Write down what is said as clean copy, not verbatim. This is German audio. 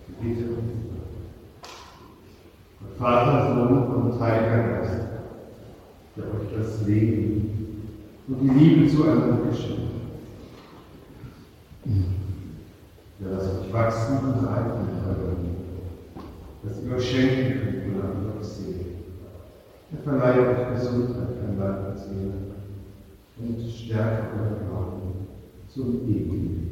Bitte. Vater, Sohn und Heiliger Geist, der euch das Leben und die Liebe zueinander geschenkt hat. Der lasst euch wachsen und reifen in eurem Leben, dass ihr euch schenken könnt und an euch Seele. Er verleiht euch Gesundheit an Leib und Seele und stärkt euren Glauben zum Ewigen.